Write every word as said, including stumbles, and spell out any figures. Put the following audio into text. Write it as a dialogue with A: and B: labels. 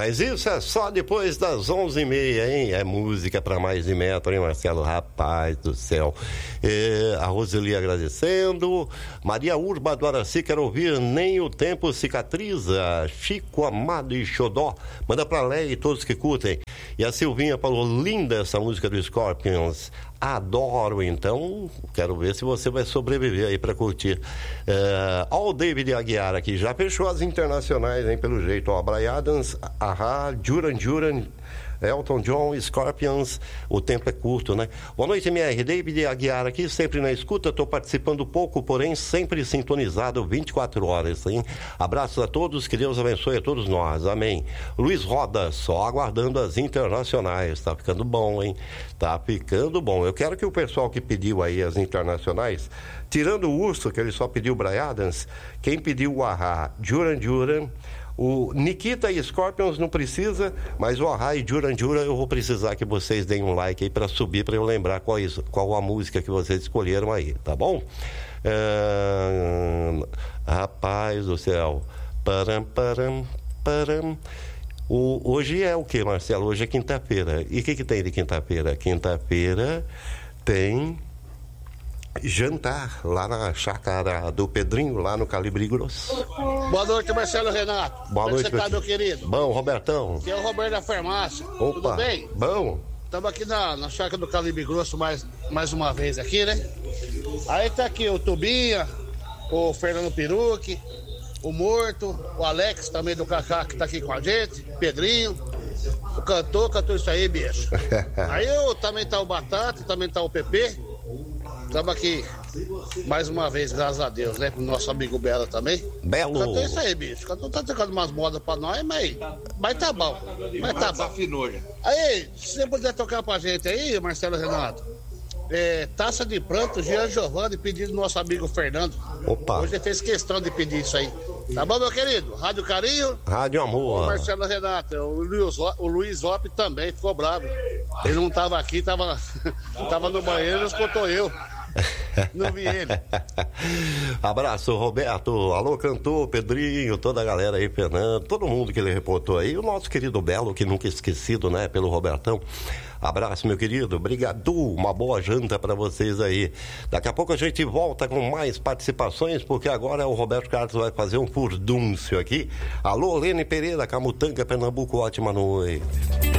A: Mas isso é só depois das onze e meia, hein? É música para mais de metro, hein, Marcelo? Rapaz do céu. É, a Roseli agradecendo. Maria Urba do Araci, quero ouvir Nem o Tempo Cicatriza. Chico Amado e Xodó. Manda pra Leia e todos que curtem. E a Silvinha falou, linda essa música do Scorpions. Adoro, então, quero ver se você vai sobreviver aí para curtir. É, ó, o David Aguiar aqui, já fechou as internacionais, hein, pelo jeito. Ó, Bryan Adams, Ahá, Duran Duran, Elton John, Scorpions, o tempo é curto, né? Boa noite, M R. David Aguiar aqui, sempre na escuta, estou participando pouco, porém sempre sintonizado vinte e quatro horas, hein? Abraços a todos, que Deus abençoe a todos nós, amém. Luiz Roda, só aguardando as internacionais, tá ficando bom, hein? Tá ficando bom. Eu quero que o pessoal que pediu aí as internacionais, tirando o Urso, que ele só pediu o Bryan Adams, quem pediu o Ahá, Duran Duran, o Nikita e Scorpions não precisa, mas o Ahá e Duran Duran eu vou precisar que vocês deem um like aí para subir, para eu lembrar qual, isso, qual a música que vocês escolheram aí, tá bom? Ah, rapaz do céu. Param, param, param. O, hoje é o que, Marcelo? Hoje é quinta-feira. E o que, que tem de quinta-feira? Quinta-feira tem jantar lá na chácara do Pedrinho, lá no Calibre Grosso.
B: Boa noite, Marcelo Renato.
A: Boa
B: Como
A: noite,
B: você tá, meu querido?
A: Bom, Robertão.
B: Aqui é o Roberto da farmácia.
A: Opa,
B: tudo bem?
A: Bom.
B: Estamos aqui na, na chácara do Calibre Grosso mais, mais uma vez aqui, né? Aí tá aqui o Tubinha, o Fernando Peruque, o Morto, o Alex também do Cacá que tá aqui com a gente, Pedrinho, o cantor, cantor isso aí, bicho. Aí eu, também tá o Batata, também tá o Pepe. Estamos aqui mais uma vez, graças a Deus, né? Com o nosso amigo Belo também.
A: Belo!
B: Cantor isso aí, bicho. Cantor tá tocando umas modas pra nós, mas, mas tá bom. Mas tá bom. Aí, se você puder tocar pra gente aí, Marcelo Renato, é, Taça de Pranto, Jean Giovanni, pedido do nosso amigo Fernando.
A: Opa!
B: Hoje ele fez questão de pedir isso aí. Tá bom, meu querido? Rádio Carinho.
A: Rádio Amor.
B: O Marcelo Renato, o Luiz, o Luiz Lopes também ficou bravo. Ele não tava aqui, tava, tava no banheiro, escutou eu. Não vi ele.
A: Abraço, Roberto. Alô, cantor, Pedrinho, toda a galera aí, Fernando, todo mundo que ele reportou aí. O nosso querido Belo, que nunca esquecido, né, pelo Robertão. Abraço, meu querido. Obrigado. Uma boa janta para vocês aí. Daqui a pouco a gente volta com mais participações, porque agora o Roberto Carlos vai fazer um furdúncio aqui. Alô, Lene Pereira, Camutanga, Pernambuco. Ótima noite.